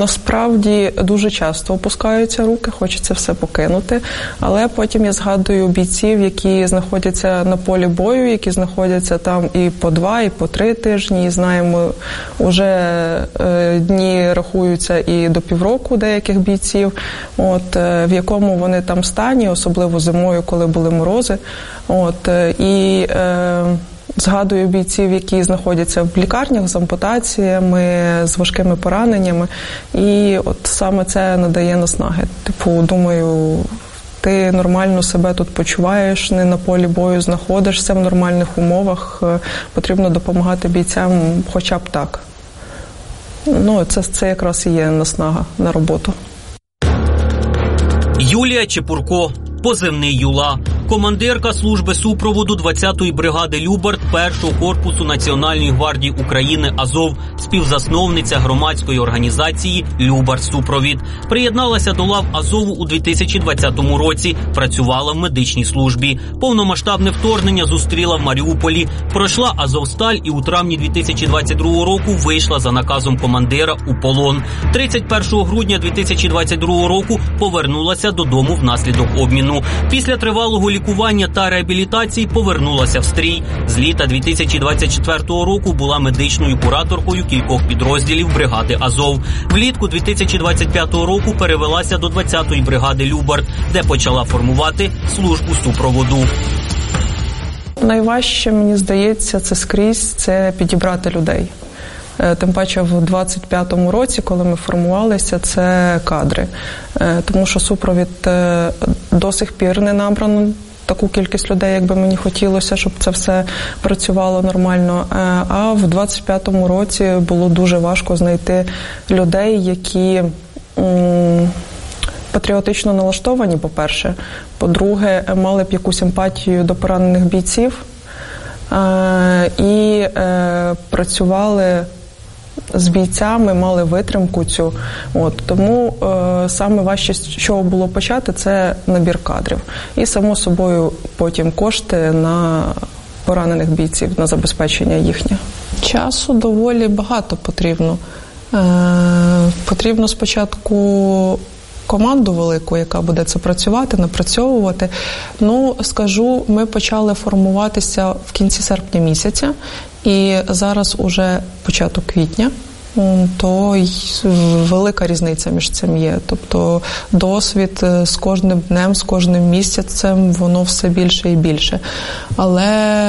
Насправді дуже часто опускаються руки, хочеться все покинути, але потім я згадую бійців, які знаходяться на полі бою, які знаходяться там і по 2, і по 3 тижні, і знаємо, вже дні рахуються і до півроку деяких бійців, в якому вони там стані, особливо зимою, коли були морози. Згадую бійців, які знаходяться в лікарнях з ампутаціями, з важкими пораненнями. І от саме це надає наснаги. Думаю, ти нормально себе тут почуваєш, не на полі бою знаходишся в нормальних умовах. Потрібно допомагати бійцям хоча б так. Це якраз і є наснага на роботу. Юлія Чепурко, позивний Юла. Командирка служби супроводу 20-ї бригади «Любарт» 1-го корпусу Національної гвардії України «Азов», співзасновниця громадської організації «Любарт-Супровід». Приєдналася до лав «Азову» у 2020 році, працювала в медичній службі. Повномасштабне вторгнення зустріла в Маріуполі. Пройшла «Азовсталь» і у травні 2022 року вийшла за наказом командира у полон. 31 грудня 2022 року повернулася додому внаслідок обміну. Після тривалого лікування та реабілітації повернулася в стрій. З літа 2024 року була медичною кураторкою кількох підрозділів бригади «Азов». Влітку 2025 року перевелася до 20-ї бригади «Любарт», де почала формувати службу супроводу. Найважче, мені здається, це скрізь, це підібрати людей. Тим паче в 25-му році, коли ми формувалися, це кадри. Тому що супровід до сих пір не набрано таку кількість людей, як би мені хотілося, щоб це все працювало нормально. А в 25-му році було дуже важко знайти людей, які патріотично налаштовані, по-перше. По-друге, мали б якусь емпатію до поранених бійців і працювали з бійцями, мали витримку цю. Тому саме важче, з чого було почати, це набір кадрів. І, само собою, потім кошти на поранених бійців, на забезпечення їхнє. Часу доволі багато потрібно. Потрібно спочатку команду велику, яка буде це працювати, напрацьовувати. Скажу, ми почали формуватися в кінці серпня місяця, і зараз уже початок квітня, то велика різниця між цим є. Тобто досвід з кожним днем, з кожним місяцем, воно все більше і більше. Але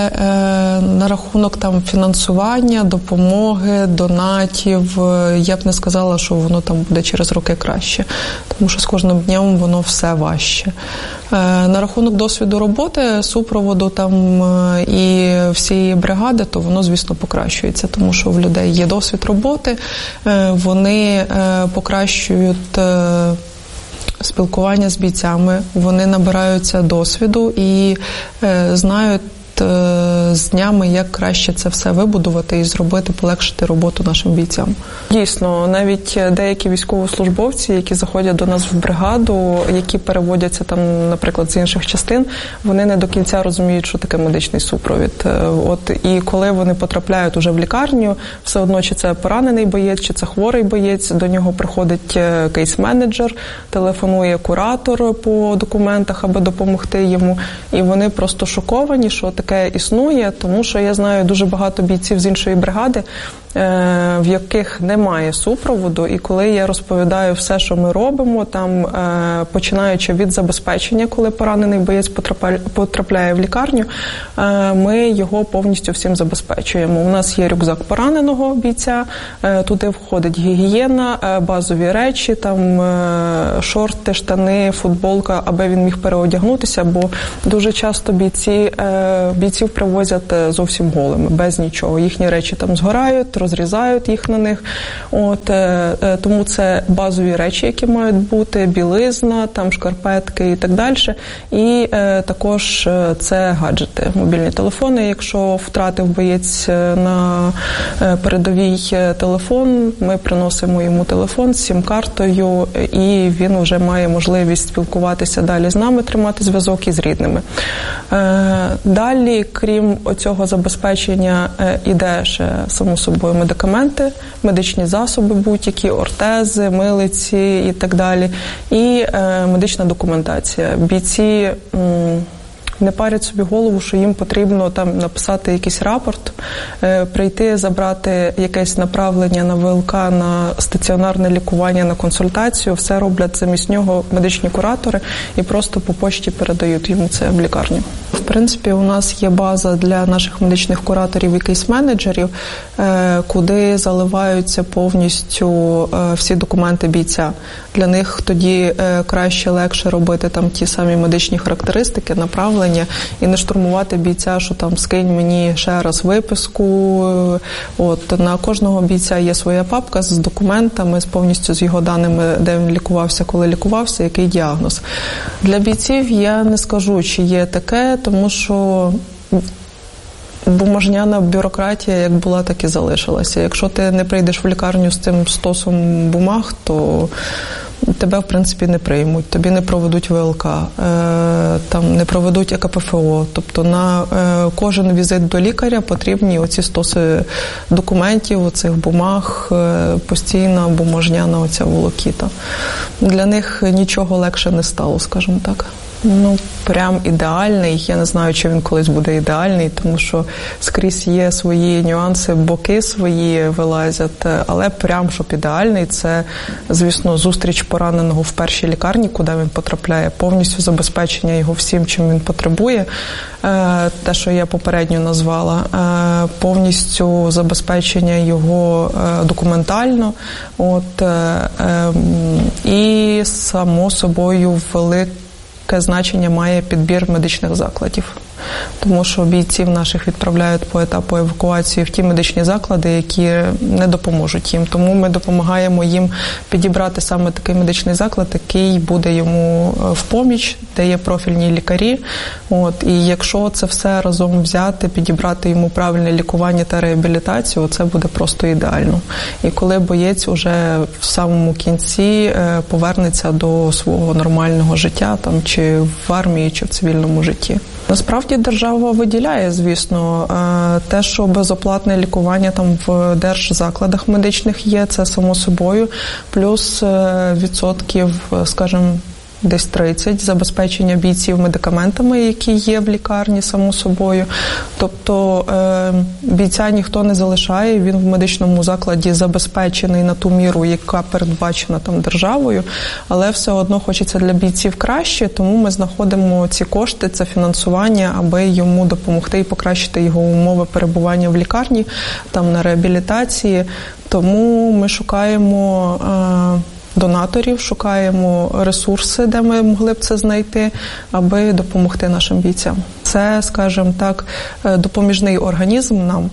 на рахунок фінансування, допомоги, донатів, я б не сказала, що воно буде через роки краще. Тому що з кожним днем воно все важче. На рахунок досвіду роботи, супроводу і всієї бригади, то воно, звісно, покращується. Тому що в людей є досвід роботи, вони покращують спілкування з бійцями, вони набираються досвіду і знають з днями, як краще це все вибудувати і зробити, полегшити роботу нашим бійцям. Дійсно, навіть деякі військовослужбовці, які заходять до нас в бригаду, які переводяться наприклад, з інших частин, вони не до кінця розуміють, що таке медичний супровід. І коли вони потрапляють уже в лікарню, все одно, чи це поранений боєць, чи це хворий боєць, до нього приходить кейс-менеджер, телефонує куратор по документах, аби допомогти йому, і вони просто шоковані, що таке існує, тому що я знаю дуже багато бійців з іншої бригади, в яких немає супроводу, і коли я розповідаю все, що ми робимо, починаючи від забезпечення, коли поранений боєць потрапляє в лікарню, ми його повністю всім забезпечуємо. У нас є рюкзак пораненого бійця, туди входить гігієна, базові речі, шорти, штани, футболка, аби він міг переодягнутися, бо дуже часто бійців привозять зовсім голими, без нічого. Їхні речі згорають, розрізають їх на них. Тому це базові речі, які мають бути, білизна, шкарпетки і так далі. І також це гаджети, мобільні телефони. Якщо втратив боєць на передовій телефон, ми приносимо йому телефон з сім-картою, і він вже має можливість спілкуватися далі з нами, тримати зв'язок із рідними. Далі, крім цього забезпечення, іде ще, само собою, медикаменти, медичні засоби будь-які, ортези, милиці і так далі, і медична документація. Бійці не парять собі голову, що їм потрібно там написати якийсь рапорт, прийти, забрати якесь направлення на ВЛК, на стаціонарне лікування, на консультацію. Все роблять замість нього медичні куратори і просто по почті передають йому це в лікарню. В принципі, у нас є база для наших медичних кураторів і кейс-менеджерів, куди заливаються повністю всі документи бійця. Для них тоді краще, легше робити там ті самі медичні характеристики, направлення і не штурмувати бійця, що там скинь мені ще раз виписку. От на кожного бійця є своя папка з документами, повністю з його даними, де він лікувався, коли лікувався, який діагноз. Для бійців я не скажу, чи є таке, тому що бумажняна бюрократія як була, так і залишилася. Якщо ти не прийдеш в лікарню з цим стосом бумаг, то тебе, в принципі, не приймуть, тобі не проведуть ВЛК, там не проведуть ЕКПФО. Тобто на кожен візит до лікаря потрібні оці стоси документів, оцих бумаг, постійна бумажняна оця волокіта. Для них нічого легше не стало, скажімо так. Ну, прям ідеальний. Я не знаю, чи він колись буде ідеальний, тому що скрізь є свої нюанси, боки свої вилазять, але прям, щоб ідеальний, це, звісно, зустріч пораненого в першій лікарні, куди він потрапляє, повністю забезпечення його всім, чим він потребує, те, що я попередньо назвала, повністю забезпечення його документально, і, само собою, велике значення має підбір медичних закладів. Тому що бійців наших відправляють по етапу евакуації в ті медичні заклади, які не допоможуть їм. Тому ми допомагаємо їм підібрати саме такий медичний заклад, який буде йому в поміч, де є профільні лікарі. І якщо це все разом взяти, підібрати йому правильне лікування та реабілітацію, це буде просто ідеально. І коли боєць уже в самому кінці повернеться до свого нормального життя, там, чи в армії, чи в цивільному житті. Насправді держава виділяє, звісно, те, що безоплатне лікування там в держзакладах медичних є, це само собою, плюс відсотків, скажімо, десь 30 забезпечення бійців медикаментами, які є в лікарні, само собою. Тобто бійця ніхто не залишає, він в медичному закладі забезпечений на ту міру, яка передбачена там державою, але все одно хочеться для бійців краще, тому ми знаходимо ці кошти, це фінансування, аби йому допомогти і покращити його умови перебування в лікарні, там на реабілітації. Тому ми шукаємо донаторів, шукаємо ресурси, де ми могли б це знайти, аби допомогти нашим бійцям. Це, скажімо так, допоміжний організм нам,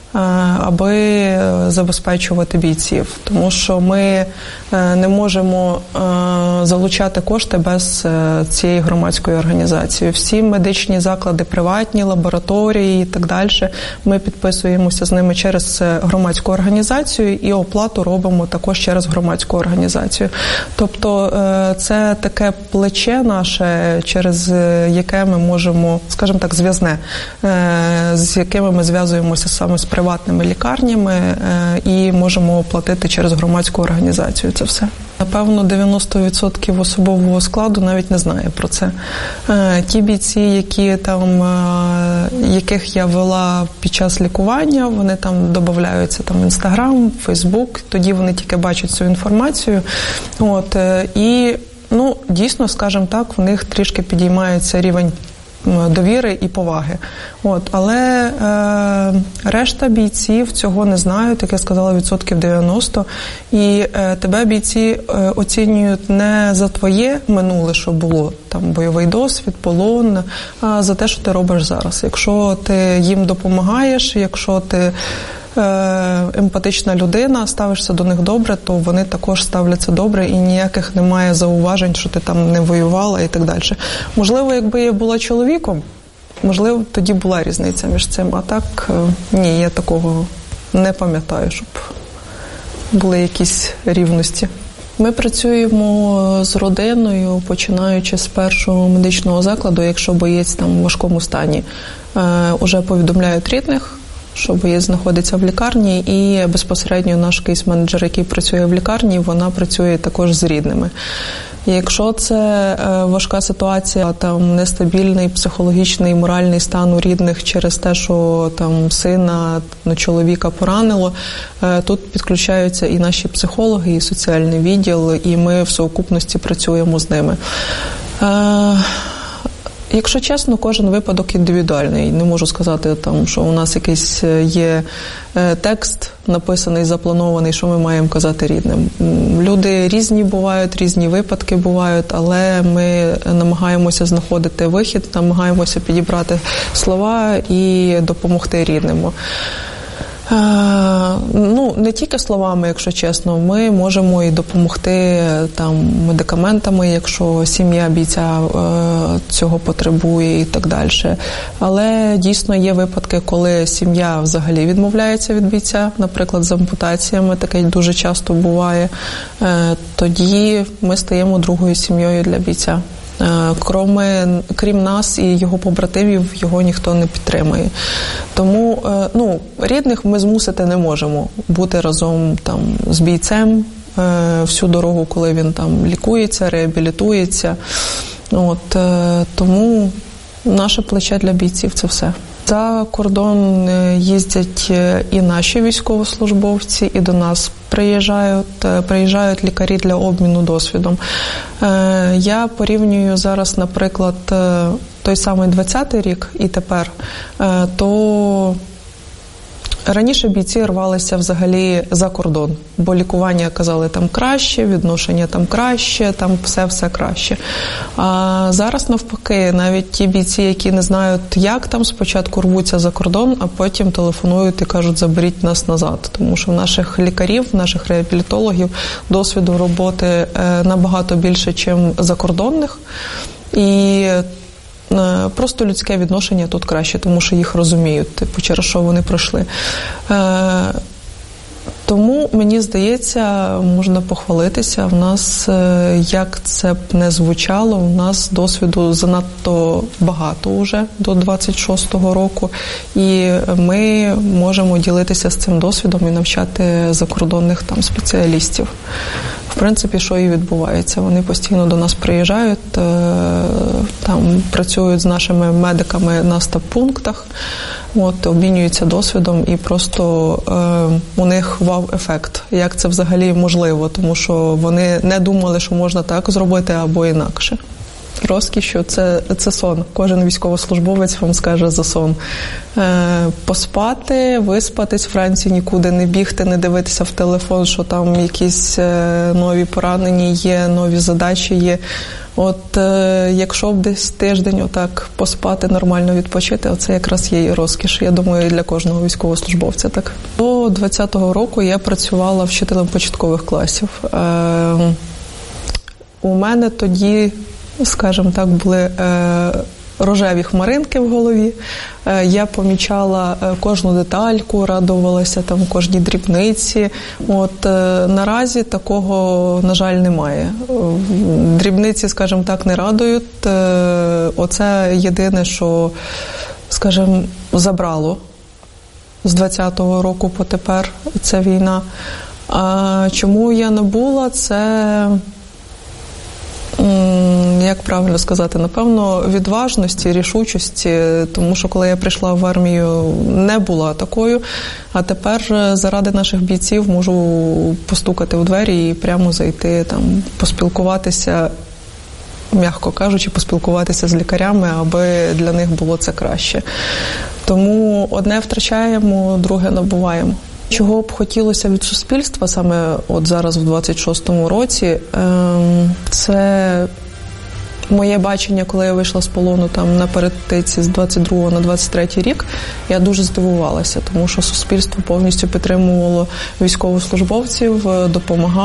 аби забезпечувати бійців. Тому що ми не можемо залучати кошти без цієї громадської організації. Всі медичні заклади, приватні, лабораторії і так далі, ми підписуємося з ними через громадську організацію і оплату робимо також через громадську організацію. Тобто це таке плече наше, через яке ми можемо, скажімо так, зв'язне, з якими ми зв'язуємося саме з приватними лікарнями і можемо оплатити через громадську організацію це все. Напевно, 90% особового складу навіть не знає про це. Ті бійці, яких я вела під час лікування, вони там додаються в Інстаграм, Фейсбук, тоді вони тільки бачать цю інформацію. І, дійсно, скажімо так, в них трішки підіймається рівень довіри і поваги. Але решта бійців цього не знають, як я сказала, 90%. І тебе бійці оцінюють не за твоє минуле, що було, там бойовий досвід, полон, а за те, що ти робиш зараз. Якщо ти їм допомагаєш, якщо ти емпатична людина, ставишся до них добре, то вони також ставляться добре і ніяких немає зауважень, що ти там не воювала і так далі. Можливо, якби я була чоловіком, можливо, тоді була різниця між цим, а так ні, я такого не пам'ятаю, щоб були якісь рівності. Ми працюємо з родиною, починаючи з першого медичного закладу, якщо боєць там в важкому стані. Уже повідомляють рідних, що боєць знаходиться в лікарні, і безпосередньо наш кейс-менеджер, який працює в лікарні, вона працює також з рідними. І якщо це важка ситуація, там нестабільний психологічний, моральний стан у рідних через те, що там сина, чоловіка поранило, тут підключаються і наші психологи, і соціальний відділ, і ми в сукупності працюємо з ними. Якщо чесно, кожен випадок індивідуальний. Не можу сказати, там, що у нас якийсь є текст написаний, запланований, що ми маємо казати рідним. Люди різні бувають, різні випадки бувають, але ми намагаємося знаходити вихід, намагаємося підібрати слова і допомогти рідним. Не тільки словами, якщо чесно, ми можемо і допомогти там медикаментами, якщо сім'я бійця цього потребує і так далі. Але дійсно є випадки, коли сім'я взагалі відмовляється від бійця, наприклад, з ампутаціями, таке дуже часто буває. Тоді ми стаємо другою сім'єю для бійця. Крім нас і його побратимів, його ніхто не підтримує. Тому рідних ми змусити не можемо бути разом там з бійцем всю дорогу, коли він там лікується, реабілітується. Тому наше плече для бійців – це все. За кордон їздять і наші військовослужбовці, і до нас приїжджають лікарі для обміну досвідом. Я порівнюю зараз, наприклад, той самий 20-й рік і тепер, то раніше бійці рвалися взагалі за кордон, бо лікування, казали, там краще, відношення там краще, там все краще. А зараз навпаки, навіть ті бійці, які не знають, як там, спочатку рвуться за кордон, а потім телефонують і кажуть, заберіть нас назад. Тому що в наших лікарів, в наших реабілітологів досвіду роботи набагато більше, ніж закордонних. І просто людське відношення тут краще, тому що їх розуміють, через що вони пройшли. Тому, мені здається, можна похвалитися. В нас, як це б не звучало, у нас досвіду занадто багато вже до 26-го року, і ми можемо ділитися з цим досвідом і навчати закордонних там спеціалістів. В принципі, що і відбувається. Вони постійно до нас приїжджають, там працюють з нашими медиками на стаб-пунктах, обмінюються досвідом, і просто у них вау-ефект. Як це взагалі можливо, тому що вони не думали, що можна так зробити або інакше. Розкішю – це сон. Кожен військовослужбовець вам скаже за сон. Поспати, виспатись вранці, нікуди не бігти, не дивитися в телефон, що там якісь нові поранені є, нові задачі є. Якщо б десь тиждень отак поспати, нормально відпочити, оце якраз є і розкіш. Я думаю, і для кожного військовослужбовця так. До 20-го року я працювала вчителем початкових класів. У мене тоді, скажімо так, були рожеві хмаринки в голові. Я помічала кожну детальку, радувалася там кожній дрібниці. Наразі такого, на жаль, немає. Дрібниці, скажімо так, не радують. Оце єдине, що, скажімо, забрало з 20-го року по тепер, це війна. А чому я не була, це... Як правильно сказати, напевно, відважності, рішучості, тому що коли я прийшла в армію, не була такою, а тепер заради наших бійців можу постукати у двері і прямо зайти, там, поспілкуватися, м'яко кажучи, поспілкуватися з лікарями, аби для них було це краще. Тому одне втрачаємо, друге набуваємо. Чого б хотілося від суспільства саме от зараз в 26-му році, це моє бачення, коли я вийшла з полону там на перетиці з 22 на 23 рік, я дуже здивувалася, тому що суспільство повністю підтримувало військовослужбовців, допомагало.